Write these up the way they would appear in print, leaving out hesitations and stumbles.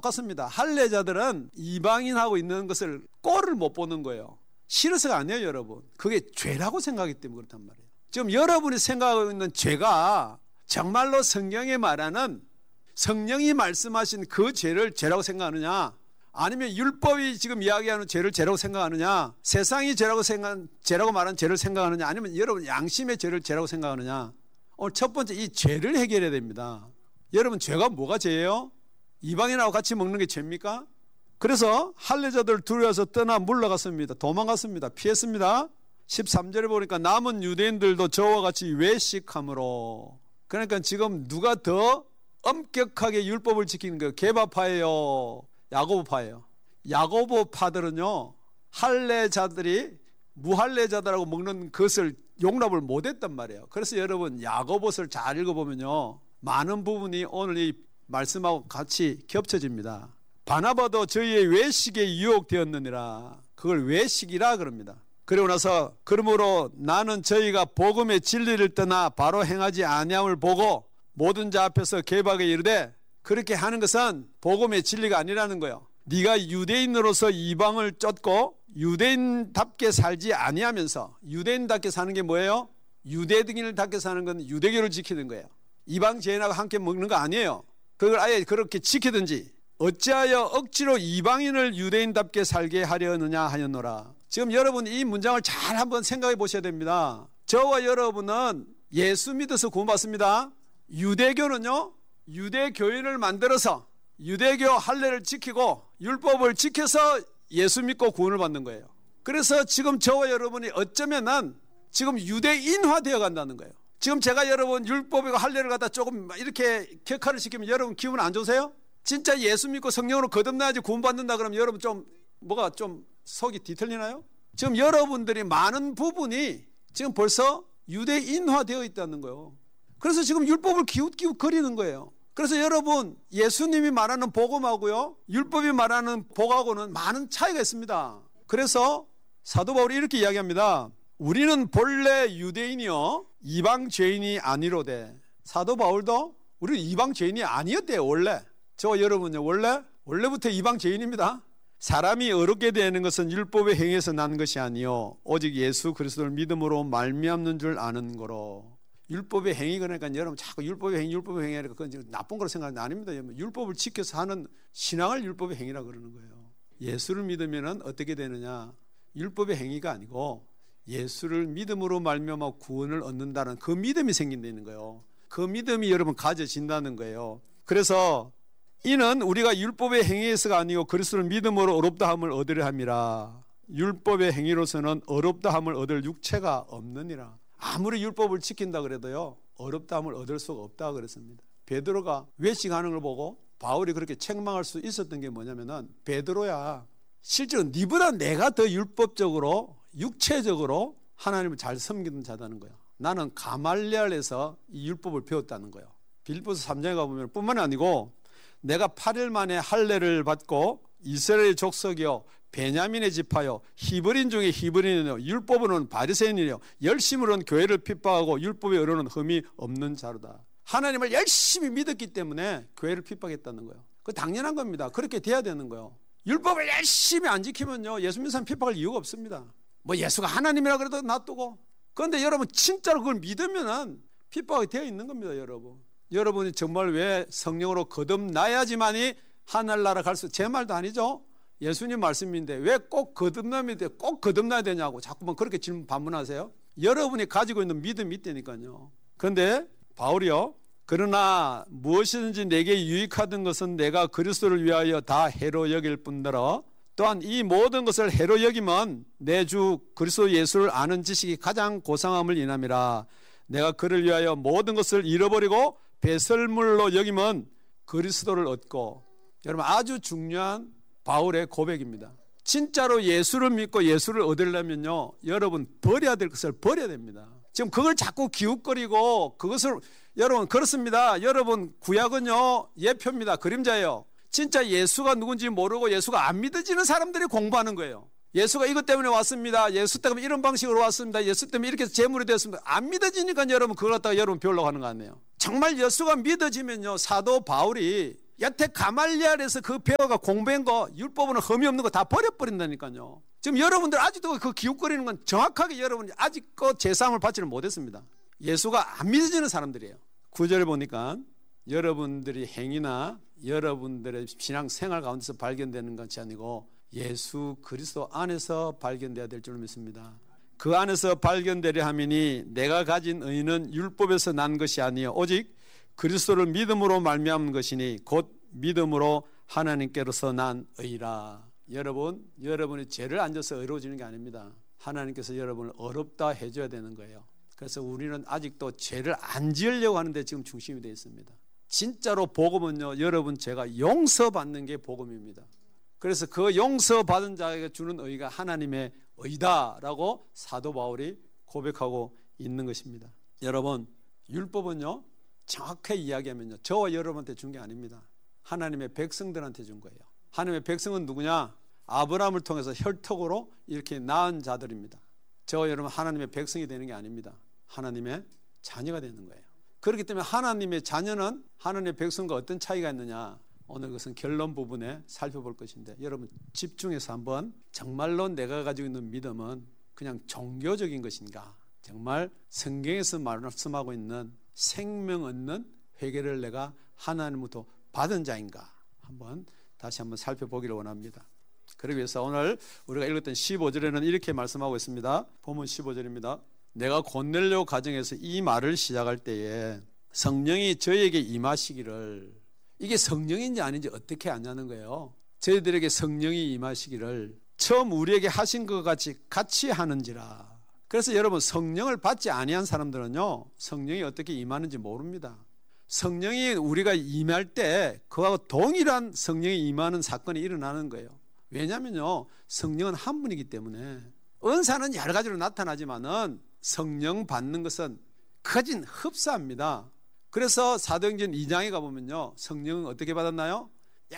똑같습니다. 할례자들은 이방인하고 있는 것을 꼴을 못 보는 거예요. 싫어서가 아니에요, 여러분. 그게 죄라고 생각하기 때문에 그렇단 말이에요. 지금 여러분이 생각하고 있는 죄가 정말로 성경에 말하는 성령이 말씀하신 그 죄를 죄라고 생각하느냐, 아니면 율법이 지금 이야기하는 죄를 죄라고 생각하느냐, 세상이 죄라고 말하는 죄를 생각하느냐, 아니면 여러분 양심의 죄를 죄라고 생각하느냐. 오늘 첫 번째 이 죄를 해결해야 됩니다. 여러분 죄가 뭐가 죄예요? 이방인하고 같이 먹는 게 죄입니까? 그래서 할례자들 두려워서 떠나 물러갔습니다. 도망갔습니다. 피했습니다. 13절에 보니까 남은 유대인들도 저와 같이 외식함으로, 그러니까 지금 누가 더 엄격하게 율법을 지키는 거예요? 게바파예요, 야고보파예요? 야고보파들은요, 할례자들이 무할례자들하고 먹는 것을 용납을 못했단 말이에요. 그래서 여러분 야고보서를 잘 읽어보면요, 많은 부분이 오늘 이 말씀하고 같이 겹쳐집니다. 바나바도 저희의 외식에 유혹되었느니라. 그걸 외식이라 그럽니다. 그리고 나서 그러므로 나는 저희가 복음의 진리를 떠나 바로 행하지 아니함을 보고 모든 자 앞에서 개박에 이르되, 그렇게 하는 것은 복음의 진리가 아니라는 거예요. 네가 유대인으로서 이방을 쫓고 유대인답게 살지 아니하면서, 유대인답게 사는 게 뭐예요? 유대인답게 사는 건 유대교를 지키는 거예요. 이방 죄인하고 함께 먹는 거 아니에요. 그걸 아예 그렇게 지키든지, 어찌하여 억지로 이방인을 유대인답게 살게 하려느냐 하였노라. 지금 여러분 이 문장을 잘 한번 생각해 보셔야 됩니다. 저와 여러분은 예수 믿어서 구원받습니다. 유대교는요, 유대교인을 만들어서 유대교 할례를 지키고 율법을 지켜서 예수 믿고 구원을 받는 거예요. 그래서 지금 저와 여러분이 어쩌면은 지금 유대인화 되어 간다는 거예요. 지금 제가 여러분 율법이고 할례를 갖다 조금 이렇게 격화를 시키면 여러분 기분 안 좋으세요? 진짜 예수 믿고 성령으로 거듭나야지 구원받는다 그러면 여러분 좀 뭐가 좀 속이 뒤틀리나요? 지금 여러분들이 많은 부분이 지금 벌써 유대인화 되어 있다는 거예요. 그래서 지금 율법을 기웃기웃 거리는 거예요. 그래서 여러분 예수님이 말하는 복음하고요, 율법이 말하는 복하고는 많은 차이가 있습니다. 그래서 사도 바울이 이렇게 이야기합니다. 우리는 본래 유대인이요 이방 죄인이 아니로되. 사도 바울도 우리는 이방 죄인이 아니었대요. 원래 저와 여러분요, 원래부터 이방 죄인입니다. 사람이 의롭게 되는 것은 율법의 행위에서 난 것이 아니요 오직 예수 그리스도를 믿음으로 말미암는 줄 아는 거로. 율법의 행위, 그러니까 여러분 자꾸 율법의 행위 하니까 그건 나쁜 거로 생각하는 게 아닙니다. 율법을 지켜서 하는 신앙을 율법의 행위라고 그러는 거예요. 예수를 믿으면 어떻게 되느냐, 율법의 행위가 아니고 예수를 믿음으로 말미암아 구원을 얻는다는 그 믿음이 생긴다는 거예요. 그 믿음이 여러분 가져진다는 거예요. 그래서 이는 우리가 율법의 행위에서가 아니고 그리스도를 믿음으로 어렵다함을 얻으려 함이라. 율법의 행위로서는 어렵다함을 얻을 육체가 없느니라. 아무리 율법을 지킨다 그래도요 어렵다함을 얻을 수가 없다 그랬습니다. 베드로가 외식하는 걸 보고 바울이 그렇게 책망할 수 있었던 게 뭐냐면은, 베드로야 실제로 네보다 내가 더 율법적으로 육체적으로 하나님을 잘 섬기는 자다는 거예요. 나는 가말리엘에서 이 율법을 배웠다는 거예요. 빌립보서 3장에 가보면 뿐만 아니고 내가 8일 만에 할례를 받고 이스라엘 족속이요 베냐민의 지파요 히브리인 중에 히브리인이요 율법으로는 바리새인이요 열심으로는 교회를 핍박하고 율법의 의로는 흠이 없는 자로다. 하나님을 열심히 믿었기 때문에 교회를 핍박했다는 거예요. 그거 당연한 겁니다. 그렇게 돼야 되는 거예요. 율법을 열심히 안 지키면요 예수 믿는 사람 핍박할 이유가 없습니다. 뭐 예수가 하나님이라 그래도 놔두고. 그런데 여러분 진짜로 그걸 믿으면은 핍박이 되어 있는 겁니다. 여러분이 정말 왜 성령으로 거듭나야지만이 하늘나라 갈 수, 제 말도 아니죠. 예수님 말씀인데 왜 꼭 거듭나야 되냐고 자꾸만 그렇게 반문하세요. 여러분이 가지고 있는 믿음이 있다니까요. 그런데 바울이요, 그러나 무엇이든지 내게 유익하던 것은 내가 그리스도를 위하여 다 해로 여길 뿐더러 또한 이 모든 것을 해로 여기면 내 주 그리스도 예수를 아는 지식이 가장 고상함을 인함이라. 내가 그를 위하여 모든 것을 잃어버리고 배설물로 여기면 그리스도를 얻고. 여러분 아주 중요한 바울의 고백입니다. 진짜로 예수를 믿고 예수를 얻으려면요 여러분 버려야 될 것을 버려야 됩니다. 지금 그걸 자꾸 기웃거리고 그것을, 여러분 그렇습니다. 여러분 구약은요 예표입니다. 그림자예요. 진짜 예수가 누군지 모르고 예수가 안 믿어지는 사람들이 공부하는 거예요. 예수가 이것 때문에 왔습니다. 예수 때문에 이런 방식으로 왔습니다. 예수 때문에 이렇게 제물이 되었습니다. 안 믿어지니까 여러분 그걸 갖다가 여러분 배우려고 하는 거 아니에요. 정말 예수가 믿어지면요 사도 바울이 여태 가말리엘에서 그 배워가 공부한 거, 율법은 흠이 없는 거 다 버려버린다니까요. 지금 여러분들 아직도 그 기웃거리는 건 정확하게 여러분이 아직도 제사함을 받지를 못했습니다. 예수가 안 믿어지는 사람들이에요. 9절 보니까 여러분들이 행위나 여러분들의 신앙생활 가운데서 발견되는 것이 아니고 예수 그리스도 안에서 발견돼야 될 줄 믿습니다. 그 안에서 발견되려 하면이 내가 가진 의는 율법에서 난 것이 아니요 오직 그리스도를 믿음으로 말미암은 것이니 곧 믿음으로 하나님께로서 난 의라. 여러분, 여러분이 죄를 안 져서 의로워지는 게 아닙니다. 하나님께서 여러분을 어렵다 해줘야 되는 거예요. 그래서 우리는 아직도 죄를 안 지으려고 하는데 지금 중심이 되어 있습니다. 진짜로 복음은요, 여러분 제가 용서받는 게 복음입니다. 그래서 그 용서받은 자에게 주는 의가 하나님의 의다라고 사도 바울이 고백하고 있는 것입니다. 여러분, 율법은요 정확하게 이야기하면요 저와 여러분한테 준 게 아닙니다. 하나님의 백성들한테 준 거예요. 하나님의 백성은 누구냐? 아브라함을 통해서 혈통으로 이렇게 낳은 자들입니다. 저와 여러분 하나님의 백성이 되는 게 아닙니다. 하나님의 자녀가 되는 거예요. 그렇기 때문에 하나님의 자녀는 하나님의 백성과 어떤 차이가 있느냐, 오늘 그것은 결론 부분에 살펴볼 것인데, 여러분 집중해서 한번 정말로 내가 가지고 있는 믿음은 그냥 종교적인 것인가, 정말 성경에서 말씀하고 있는 생명 얻는 회개를 내가 하나님부터 받은 자인가, 한번 다시 한번 살펴보기를 원합니다. 그러기 위해서 오늘 우리가 읽었던 15절에는 이렇게 말씀하고 있습니다. 본문 15절입니다. 내가 고넬료 가정에서 이 말을 시작할 때에 성령이 저에게 임하시기를, 이게 성령인지 아닌지 어떻게 아냐는 거예요. 저희들에게 성령이 임하시기를 처음 우리에게 하신 것 같이 하는지라. 그래서 여러분 성령을 받지 아니한 사람들은요 성령이 어떻게 임하는지 모릅니다. 성령이 우리가 임할 때 그하고 동일한 성령이 임하는 사건이 일어나는 거예요. 왜냐하면요 성령은 한 분이기 때문에. 은사는 여러 가지로 나타나지만은 성령 받는 것은 커진 흡사합니다. 그래서 사도행전 2장에 가보면요 성령은 어떻게 받았나요?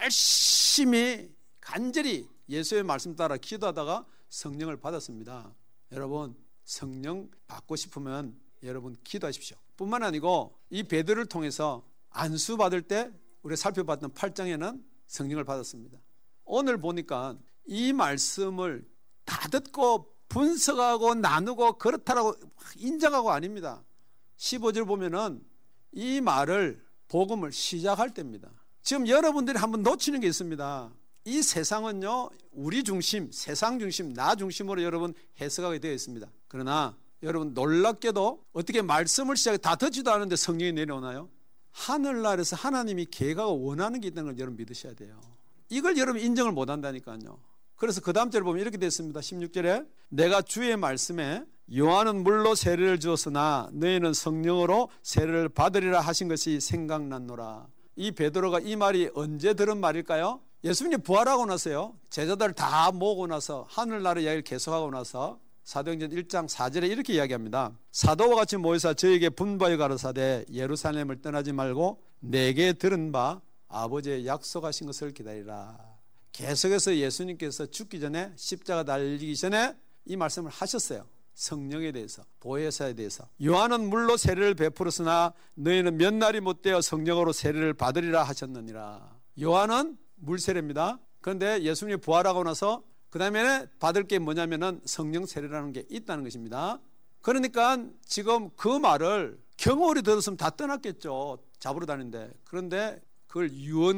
열심히 간절히 예수의 말씀 따라 기도하다가 성령을 받았습니다. 여러분 성령 받고 싶으면 여러분 기도하십시오. 뿐만 아니고 이 베드로를 통해서 안수 받을 때 우리가 살펴봤던 8장에는 성령을 받았습니다. 오늘 보니까 이 말씀을 다 듣고 분석하고 나누고 그렇다라고 인정하고 아닙니다. 15절 보면은 이 말을 복음을 시작할 때입니다. 지금 여러분들이 한번 놓치는 게 있습니다. 이 세상은요 우리 중심, 세상 중심, 나 중심으로 여러분 해석하게 되어 있습니다. 그러나 여러분 놀랍게도 어떻게 말씀을 시작해 다 듣지도 않은데 성령이 내려오나요? 하늘나라에서 하나님이 계가가 원하는 게 있다는 걸 여러분 믿으셔야 돼요. 이걸 여러분 인정을 못 한다니까요. 그래서 그 다음 절에 보면 이렇게 되어 있습니다. 16절에 내가 주의 말씀에 요한은 물로 세례를 주었으나 너희는 성령으로 세례를 받으리라 하신 것이 생각났노라. 이 베드로가 이 말이 언제 들은 말일까요? 예수님이 부활하고 나서요 제자들을 다 모으고 나서 하늘나라 이야기를 계속하고 나서 사도행전 1장 4절에 이렇게 이야기합니다. 사도와 같이 모여서 저에게 분부하여 가라사대 예루살렘을 떠나지 말고 내게 들은 바 아버지의 약속하신 것을 기다리라. 계속해서 예수님께서 죽기 전에 십자가 달리기 전에 이 말씀을 하셨어요. 성령에 대해서, 보혜사에 대해서. 요한은 물로 세례를 베풀었으나 너희는 몇 날이 못되어 성령으로 세례를 받으리라 하셨느니라. 요한은 물세례입니다. 그런데 예수님이 부활하고 나서 그 다음에 받을 게 뭐냐면은 성령 세례라는 게 있다는 것입니다. 그러니까 지금 그 말을 경홀히 들었으면 다 떠났겠죠. 잡으러 다니는데. 그런데 그걸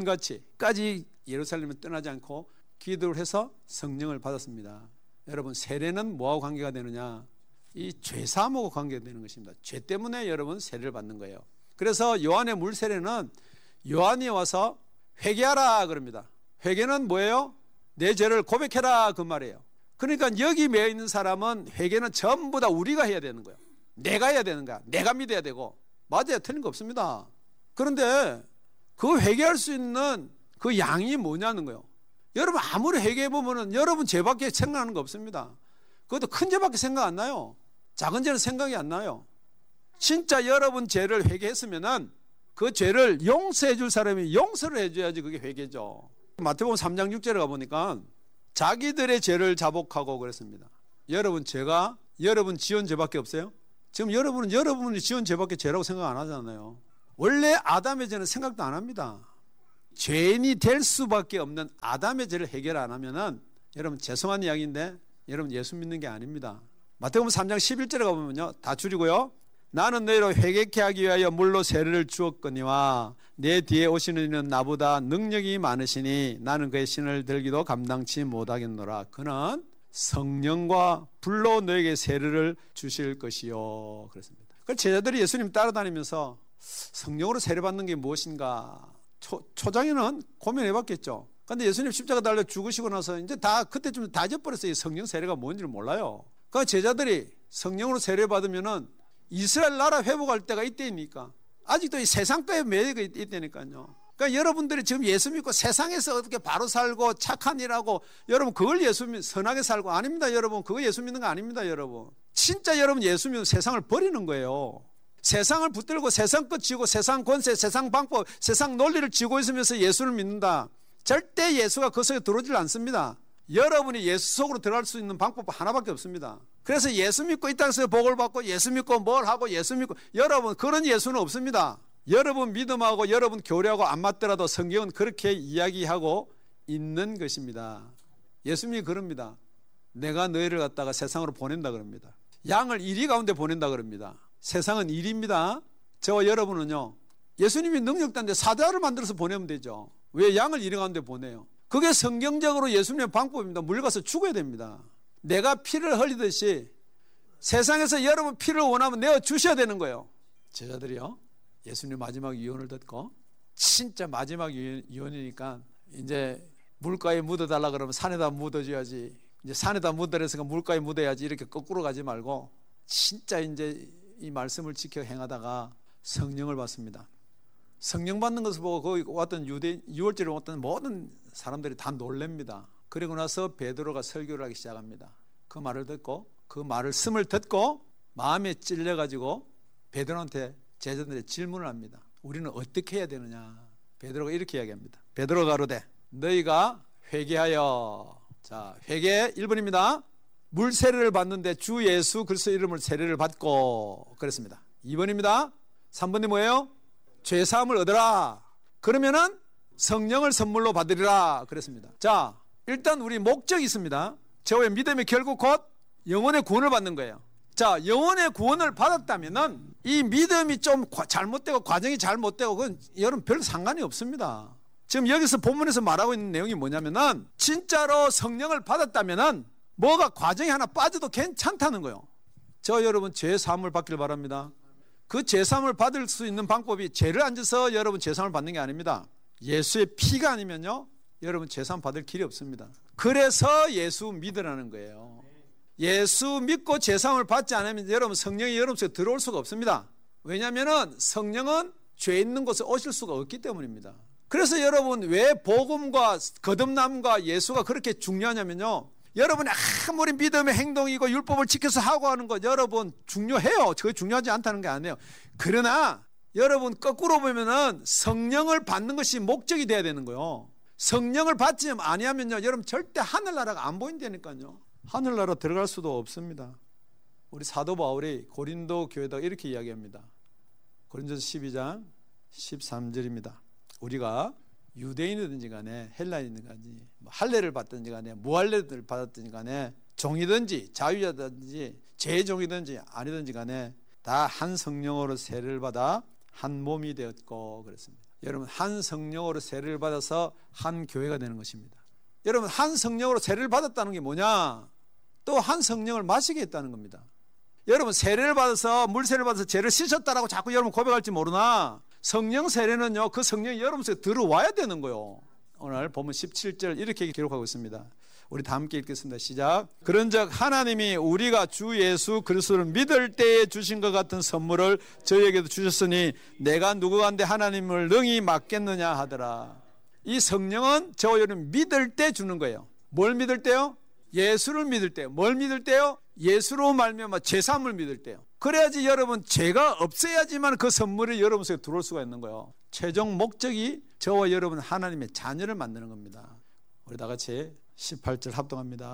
유언같이까지 예루살렘을 떠나지 않고 기도를 해서 성령을 받았습니다. 여러분 세례는 뭐하고 관계가 되느냐? 이 죄사함하고 관계가 되는 것입니다. 죄 때문에 여러분 세례를 받는 거예요. 그래서 요한의 물세례는 요한이 와서 회개하라 그럽니다. 회개는 뭐예요? 내 죄를 고백해라 그 말이에요. 그러니까 여기 매여 있는 사람은 회개는 전부 다 우리가 해야 되는 거예요. 내가 해야 되는 거야. 내가 믿어야 되고. 맞아요. 틀린 거 없습니다. 그런데 그 회개할 수 있는 그 양이 뭐냐는 거예요. 여러분 아무리 회개해 보면은 여러분 죄밖에 생각나는 거 없습니다. 그것도 큰 죄밖에 생각 안 나요. 작은 죄는 생각이 안 나요. 진짜 여러분 죄를 회개했으면은 그 죄를 용서해 줄 사람이 용서를 해줘야지 그게 회개죠. 마태복음 3장 6절에 가보니까 자기들의 죄를 자복하고 그랬습니다. 여러분 죄가 여러분 지은 죄밖에 없어요? 지금 여러분은 여러분이 지은 죄밖에 죄라고 생각 안 하잖아요. 원래 아담의 죄는 생각도 안 합니다. 죄인이 될 수밖에 없는 아담의 죄를 해결 안 하면은 여러분 죄송한 이야기인데 여러분 예수 믿는 게 아닙니다. 마태복음 3장 11절에 가보면요, 다 줄이고요. 나는 너희로 회개케 하기 위하여 물로 세례를 주었거니와 내 뒤에 오시는 이는 나보다 능력이 많으시니 나는 그의 신을 들기도 감당치 못하겠노라. 그는 성령과 불로 너에게 세례를 주실 것이요. 그렇습니다. 그 제자들이 예수님 따라다니면서 성령으로 세례받는 게 무엇인가 초장에는 고민해봤겠죠. 그런데 예수님 십자가 달려 죽으시고 나서 이제 다 그때쯤 다 잊어버렸어요. 성령 세례가 뭔지를 몰라요. 그 제자들이 성령으로 세례받으면은 이스라엘 나라 회복할 때가 이때입니까? 아직도 이 세상 거에 매여가 있다니까요. 그러니까 여러분들이 지금 예수 믿고 세상에서 어떻게 바로 살고 착한 일하고 여러분 그걸 예수 믿 선하게 살고 아닙니다. 여러분 그거 예수 믿는 거 아닙니다. 여러분 진짜 여러분 예수 믿으면 세상을 버리는 거예요. 세상을 붙들고 세상 것 쥐고 세상 권세 세상 방법 세상 논리를 쥐고 있으면서 예수를 믿는다. 절대 예수가 그 속에 들어오질 않습니다. 여러분이 예수 속으로 들어갈 수 있는 방법 하나밖에 없습니다. 그래서 예수 믿고 이 땅에서 복을 받고 예수 믿고 뭘 하고 예수 믿고 여러분 그런 예수는 없습니다. 여러분 믿음하고 여러분 교리하고 안 맞더라도 성경은 그렇게 이야기하고 있는 것입니다. 예수님이 그럽니다. 내가 너희를 갖다가 세상으로 보낸다 그럽니다. 양을 이리 가운데 보낸다 그럽니다. 세상은 일입니다. 저와 여러분은요 예수님이 능력단데 사자를 만들어서 보내면 되죠. 왜 양을 이리 가운데 보내요? 그게 성경적으로 예수님의 방법입니다. 물가서 죽어야 됩니다. 내가 피를 흘리듯이 세상에서 여러분 피를 원하면 내어 주셔야 되는 거예요. 제자들이요 예수님 마지막 유언을 듣고 진짜 마지막 유언이니까 이제 물가에 묻어달라 그러면 산에다 묻어줘야지, 이제 산에다 묻어랬으니까 물가에 묻어야지 이렇게 거꾸로 가지 말고 진짜 이제 이 말씀을 지켜 행하다가 성령을 받습니다. 성령 받는 것을 보고 거기 왔던 유월절에 왔던 모든 사람들이 다 놀랍니다. 그리고 나서 베드로가 설교를 하기 시작합니다. 그 말을 듣고 그 말을 스을 듣고 마음에 찔려가지고 베드로한테 제자들의 질문을 합니다. 우리는 어떻게 해야 되느냐? 베드로가 이렇게 이야기합니다. 베드로가 가로되 너희가 회개하여, 자 회개 1번입니다. 물 세례를 받는데 주 예수 그리스도 이름을 세례를 받고 그랬습니다. 2번입니다. 3번이 뭐예요? 죄 사함을 얻으라. 그러면은 성령을 선물로 받으리라 그랬습니다. 자 일단 우리 목적이 있습니다. 저의 믿음이 결국 곧 영혼의 구원을 받는 거예요. 자 영혼의 구원을 받았다면은 이 믿음이 좀 잘못되고 과정이 잘못되고 그건 여러분 별 상관이 없습니다. 지금 여기서 본문에서 말하고 있는 내용이 뭐냐면은 진짜로 성령을 받았다면은 뭐가 과정이 하나 빠져도 괜찮다는 거예요. 저 여러분 죄 사함을 받기를 바랍니다. 그 죄 사함을 받을 수 있는 방법이 죄를 안 져서 여러분 죄 사함을 받는 게 아닙니다. 예수의 피가 아니면요 여러분 죄 사함 받을 길이 없습니다. 그래서 예수 믿으라는 거예요. 예수 믿고 죄 사함을 받지 않으면 여러분 성령이 여러분 속에 들어올 수가 없습니다. 왜냐하면 성령은 죄 있는 곳에 오실 수가 없기 때문입니다. 그래서 여러분 왜 복음과 거듭남과 예수가 그렇게 중요하냐면요 여러분이 아무리 믿음의 행동이고 율법을 지켜서 하고 하는 것 여러분 중요해요. 그게 중요하지 않다는 게 아니에요. 그러나 여러분 거꾸로 보면은 성령을 받는 것이 목적이 돼야 되는 거예요. 성령을 받지 아니하면요 여러분 절대 하늘나라가 안 보인다니까요. 하늘나라 들어갈 수도 없습니다. 우리 사도 바울이 고린도 교회에다 이렇게 이야기합니다. 고린도서 12장 13절입니다. 우리가 유대인이든지 간에 헬라인이든지 간에 할례를 받든지 간에 무할례를 받았든지 간에 종이든지 자유자든지 제종이든지 아니든지 간에 다 한 성령으로 세례를 받아 한 몸이 되었고 그랬습니다. 여러분 한 성령으로 세례를 받아서 한 교회가 되는 것입니다. 여러분 한 성령으로 세례를 받았다는 게 뭐냐? 또 한 성령을 마시게 했다는 겁니다. 여러분 세례를 받아서 물세례를 받아서 죄를 씻었다라고 자꾸 여러분 고백할지 모르나 성령 세례는요 그 성령이 여러분 속에 들어와야 되는 거예요. 오늘 본문 17절 이렇게 기록하고 있습니다. 우리 다 함께 읽겠습니다. 시작. 그런즉 하나님이 우리가 주 예수 그리스도를 믿을 때에 주신 것 같은 선물을 저희에게도 주셨으니 내가 누구한테 하나님을 능히 맡겠느냐 하더라. 이 성령은 저와 여러분 믿을 때 주는 거예요. 뭘 믿을 때요? 예수를 믿을 때요. 뭘 믿을 때요? 예수로 말미암아 죄사함을 믿을 때요. 그래야지 여러분 죄가 없어야지만 그 선물이 여러분 속에 들어올 수가 있는 거예요. 최종 목적이 저와 여러분 하나님의 자녀를 만드는 겁니다. 우리 다 같이 18절 합동합니다.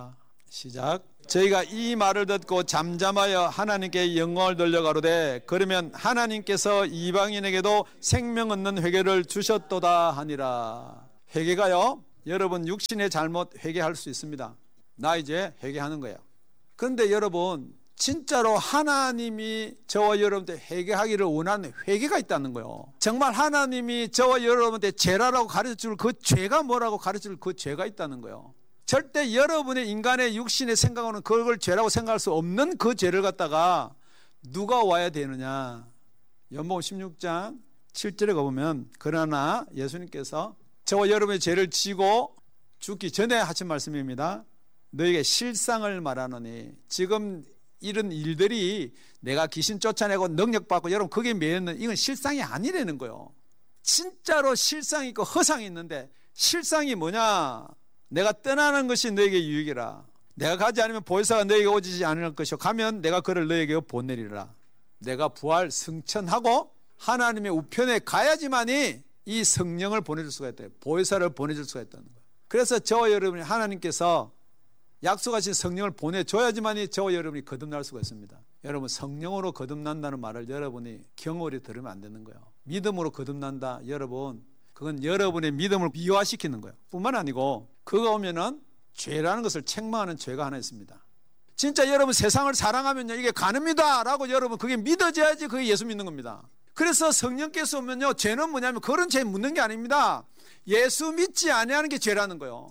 시작. 저희가 이 말을 듣고 잠잠하여 하나님께 영광을 돌려가로되 그러면 하나님께서 이방인에게도 생명 얻는 회개를 주셨도다 하니라. 회개가요, 여러분 육신의 잘못 회개할 수 있습니다. 나 이제 회개하는 거예요. 그런데 여러분 진짜로 하나님이 저와 여러분한테 회개하기를 원하는 회개가 있다는 거예요. 정말 하나님이 저와 여러분한테 죄라고 가르쳐줄 그 죄가 뭐라고 가르쳐줄 그 죄가 있다는 거예요. 절대 여러분의 인간의 육신의 생각으로는 그걸 죄라고 생각할 수 없는 그 죄를 갖다가 누가 와야 되느냐. 연복음 16장 7절에 가보면 그러나 예수님께서 저와 여러분의 죄를 지고 죽기 전에 하신 말씀입니다. 너에게 실상을 말하노니. 지금 이런 일들이 내가 귀신 쫓아내고 능력받고 여러분 그게 매였는 이건 실상이 아니라는 거예요. 진짜로 실상이 있고 허상이 있는데 실상이 뭐냐. 내가 떠나는 것이 너에게 유익이라. 내가 가지 않으면 보혜사가 너에게 오지 않을 것이요 가면 내가 그를 너에게 보내리라. 내가 부활 승천하고 하나님의 우편에 가야지만이 이 성령을 보내줄 수가 있다. 보혜사를 보내줄 수가 있다는 거예요. 그래서 저와 여러분이 하나님께서 약속하신 성령을 보내줘야지만이 저와 여러분이 거듭날 수가 있습니다. 여러분 성령으로 거듭난다는 말을 여러분이 경홀히 들으면 안 되는 거예요. 믿음으로 거듭난다. 여러분 그건 여러분의 믿음을 미화시키는 거예요. 뿐만 아니고 그거 오면은 죄라는 것을 책망하는 죄가 하나 있습니다. 진짜 여러분 세상을 사랑하면요 이게 가능합니다 라고 여러분 그게 믿어져야지 그게 예수 믿는 겁니다. 그래서 성령께서 오면요 죄는 뭐냐면 그런 죄 묻는 게 아닙니다. 예수 믿지 아니하는 게 죄라는 거예요.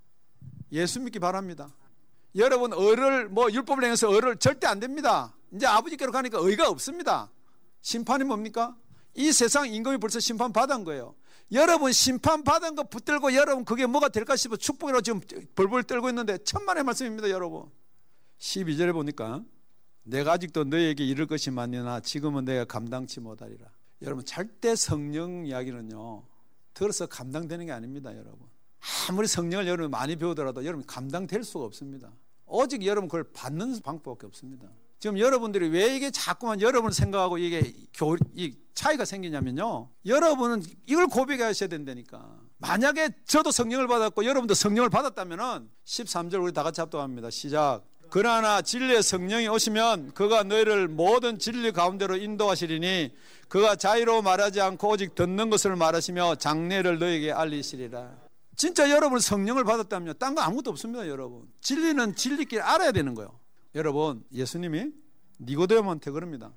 예수 믿기 바랍니다. 여러분 의를 율법을 행해서 의를 절대 안 됩니다. 이제 아버지께로 가니까 의가 없습니다. 심판이 뭡니까? 이 세상 임금이 벌써 심판받은 거예요. 여러분 심판받은 거 붙들고 여러분 그게 뭐가 될까 싶어 축복이라고 지금 벌벌 떨고 있는데 천만의 말씀입니다. 여러분 12절에 보니까 내가 아직도 너에게 이를 것이 많으나 지금은 내가 감당치 못하리라. 여러분 절대 성령 이야기는요 들어서 감당되는 게 아닙니다. 여러분 아무리 성령을 여러분 많이 배우더라도 여러분 감당될 수가 없습니다. 오직 여러분 그걸 받는 방법밖에 없습니다. 지금 여러분들이 왜 이게 자꾸만 여러분을 생각하고 이게 이 차이가 생기냐면요 여러분은 이걸 고백하셔야 된다니까. 만약에 저도 성령을 받았고 여러분도 성령을 받았다면은 13절 우리 다 같이 합독합니다. 시작. 그러나 진리의 성령이 오시면 그가 너희를 모든 진리 가운데로 인도하시리니 그가 자유로 말하지 않고 오직 듣는 것을 말하시며 장래를 너희에게 알리시리라. 진짜 여러분 성령을 받았다면요 딴 거 아무것도 없습니다. 여러분 진리는 진리끼리 알아야 되는 거예요. 여러분 예수님이 니고데모한테 그럽니다.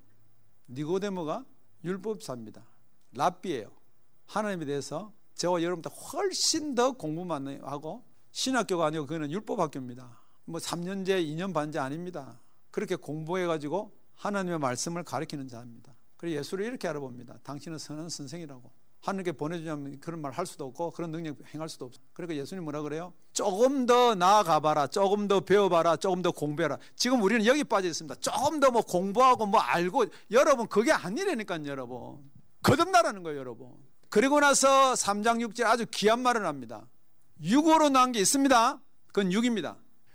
니고데모가 율법사입니다. 랍비예요. 하나님에 대해서 저와 여러분보다 훨씬 더 공부만 하고 신학교가 아니고 그거는 율법학교입니다. 3년제 2년 반제 아닙니다. 그렇게 공부해가지고 하나님의 말씀을 가르치는 자입니다. 그래서 예수를 이렇게 알아봅니다. 당신은 선한 선생이라고. 하나님께 보내주냐면 그런 말 할 수도 없고 그런 능력 행할 수도 없어. 그러니까 예수님 뭐라 그래요? 조금 더 나아가봐라. 조금 더 배워봐라. 조금 더 공부해라. 지금 우리는 여기 빠져 있습니다. 조금 더 공부하고 알고 여러분 그게 아니라니까요. 여러분 거듭나라는 거예요. 여러분 그리고 나서 3장 6절 아주 귀한 말을 합니다. 육으로 난 게 있습니다. 그건 육입니다.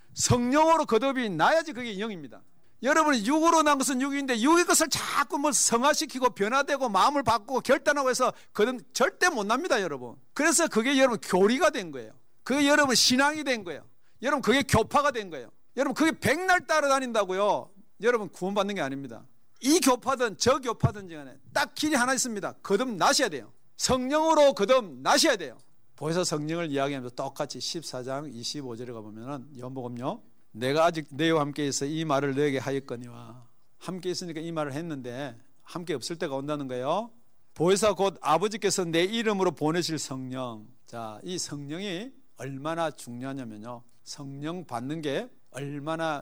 성령으로 거듭이 나야지 그게 영입니다. 여러분이 육으로 난 것은 육인데 육의 것을 자꾸 성화시키고 변화되고 마음을 바꾸고 결단하고 해서 그건 절대 못 납니다. 여러분 그래서 그게 여러분 교리가 된 거예요. 그게 여러분 신앙이 된 거예요. 여러분 그게 교파가 된 거예요. 여러분 그게 백날 따라다닌다고요 여러분 구원받는 게 아닙니다. 이 교파든 저 교파든지 간에 딱 길이 하나 있습니다. 거듭나셔야 돼요. 성령으로 거듭나셔야 돼요. 보혜사 성령을 이야기하면서 똑같이 14장 25절에 가보면 연복음요 내가 아직 너희와 함께 있어 이 말을 너에게 하였거니와. 함께 있으니까 이 말을 했는데 함께 없을 때가 온다는 거예요. 보혜사 곧 아버지께서 내 이름으로 보내실 성령. 자, 이 성령이 얼마나 중요하냐면요 성령 받는 게 얼마나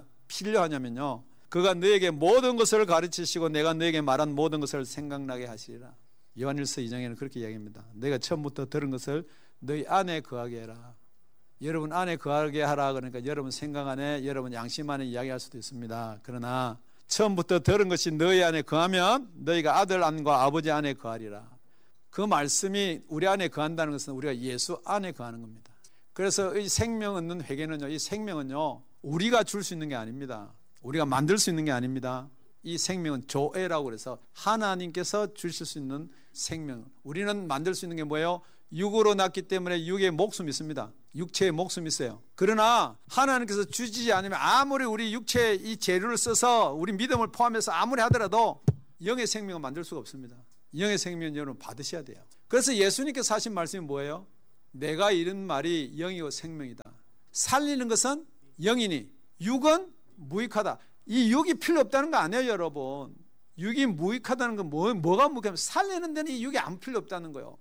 필요하냐면요 그가 너에게 모든 것을 가르치시고 내가 너에게 말한 모든 것을 생각나게 하시리라. 요한일서 2장에는 그렇게 이야기합니다. 내가 처음부터 들은 것을 너희 안에 거하게 해라. 여러분 안에 거하게 하라. 그러니까 여러분 생각 안에 여러분 양심 안에 이야기할 수도 있습니다. 그러나 처음부터 들은 것이 너희 안에 거하면 너희가 아들 안과 아버지 안에 거하리라. 그 말씀이 우리 안에 거한다는 것은 우리가 예수 안에 거하는 겁니다. 그래서 이 생명 얻는 회개는요 이 생명은요 우리가 줄 수 있는 게 아닙니다. 우리가 만들 수 있는 게 아닙니다. 이 생명은 조에라고 그래서 하나님께서 주실 수 있는 생명. 우리는 만들 수 있는 게 뭐예요? 육으로 났기 때문에 육에 목숨이 있습니다. 육체에 목숨이 있어요. 그러나 하나님께서 주시지 않으면 아무리 우리 육체에 이 재료를 써서 우리 믿음을 포함해서 아무리 하더라도 영의 생명을 만들 수가 없습니다. 영의 생명은 여러분 받으셔야 돼요. 그래서 예수님께서 하신 말씀이 뭐예요? 내가 이른 말이 영이고 생명이다. 살리는 것은 영이니 육은 무익하다. 이 육이 필요 없다는 거 아니에요, 여러분. 육이 무익하다는 건 뭐가 무익하면 살리는 데는 이 육이 안 필요 없다는 거예요.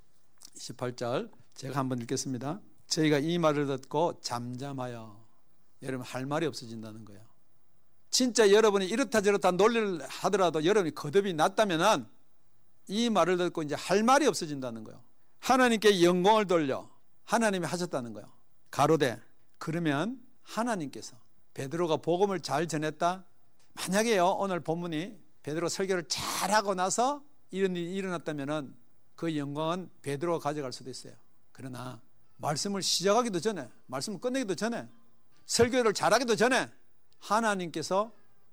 28절 제가 한번 읽겠습니다. 저희가 이 말을 듣고 잠잠하여, 여러분 할 말이 없어진다는 거예요. 진짜 여러분이 이렇다 저렇다 논리를 하더라도 여러분이 거듭이 났다면 이 말을 듣고 이제 할 말이 없어진다는 거예요. 하나님께 영광을 돌려 하나님이 하셨다는 거예요. 가로되 그러면 하나님께서 베드로가 복음을 잘 전했다. 만약에요 오늘 본문이 베드로 설교를 잘하고 나서 이런 일이 일어났다면 그 영광은 베드로가 가져갈 수도 있어요. 그러나 말씀을 시작하기도 전에, 말씀을 끝내기도 전에, 설교를 잘하기도 전에 하나님께서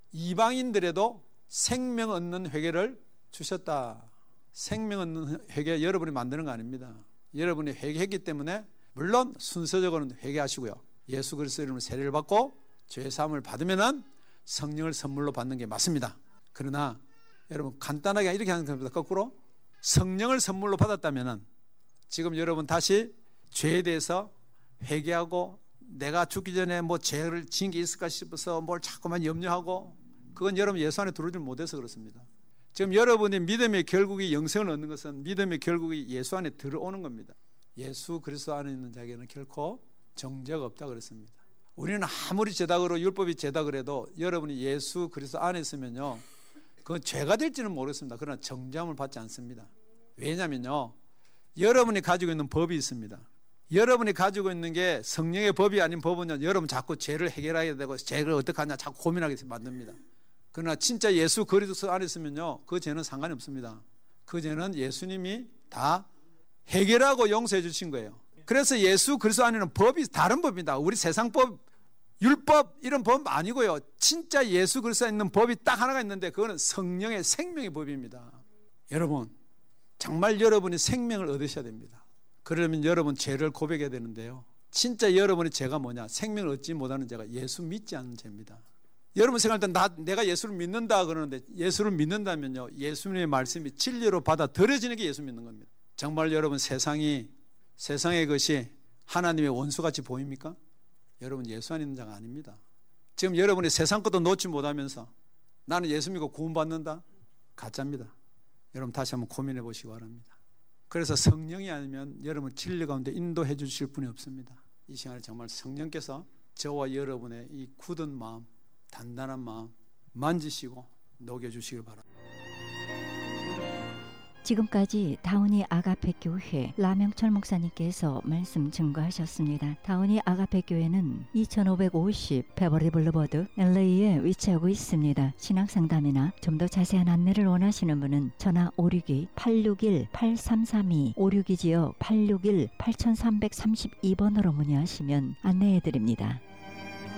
이방인들에도 생명 얻는 회개를 주셨다. 생명 얻는 회개 여러분이 만드는 거 아닙니다. 여러분이 회개했기 때문에 물론 순서적으로는 회개하시고요. 예수 그리스도 이름으로 세례를 받고 죄사함을 받으면 성령을 선물로 받는 게 맞습니다. 그러나 여러분 간단하게 이렇게 하는 겁니다. 거꾸로 성령을 선물로 받았다면 지금 여러분 다시 죄에 대해서 회개하고 내가 죽기 전에 뭐 죄를 지은 게 있을까 싶어서 뭘 자꾸만 염려하고 그건 여러분 예수 안에 들어오지 못해서 그렇습니다. 지금 여러분의 믿음의 결국이 영생을 얻는 것은 믿음의 결국이 예수 안에 들어오는 겁니다. 예수 그리스도 안에 있는 자에게는 결코 정죄가 없다 그랬습니다. 우리는 아무리 죄다그로 율법이 죄다그래도 해도 여러분이 예수 그리스도 안에 있으면요 그건 죄가 될지는 모르겠습니다. 그러나 정죄함을 받지 않습니다. 왜냐면요 여러분이 가지고 있는 법이 있습니다. 여러분이 가지고 있는 게 성령의 법이 아닌 법은요 여러분 자꾸 죄를 해결해야 되고 죄를 어떻게 하냐 자꾸 고민하게 만듭니다. 그러나 진짜 예수 그리스도 안에 있으면요 그 죄는 상관이 없습니다. 그 죄는 예수님이 다 해결하고 용서해 주신 거예요. 그래서 예수 그리스도 안에는 법이 다른 법입니다. 우리 세상법, 율법 이런 법 아니고요. 진짜 예수 그리스도에 있는 법이 딱 하나가 있는데 그거는 성령의 생명의 법입니다. 여러분 정말 여러분이 생명을 얻으셔야 됩니다. 그러면 여러분 죄를 고백해야 되는데요. 진짜 여러분의 죄가 뭐냐? 생명을 얻지 못하는 죄가 예수 믿지 않는 죄입니다. 여러분 생각할 때 내가 예수를 믿는다 그러는데 예수를 믿는다면요 예수님의 말씀이 진리로 받아들여지는 게 예수 믿는 겁니다. 정말 여러분 세상의 것이 하나님의 원수같이 보입니까? 여러분 예수 안에 있는 자가 아닙니다. 지금 여러분이 세상 것도 놓지 못하면서 나는 예수 믿고 구원받는다? 가짜입니다. 여러분 다시 한번 고민해 보시기 바랍니다. 그래서 성령이 아니면 여러분 진리 가운데 인도해 주실 분이 없습니다. 이 시간에 정말 성령께서 저와 여러분의 이 굳은 마음, 단단한 마음 만지시고 녹여주시길 바랍니다. 지금까지 다운이 아가페 교회 라명철 목사님께서 말씀 증거하셨습니다. 다운이 아가페 교회는 2550 베버리 블루버드 LA에 위치하고 있습니다. 신앙상담이나 좀 더 자세한 안내를 원하시는 분은 전화 561-861-8332 562지역 861-8332번으로 문의하시면 안내해드립니다.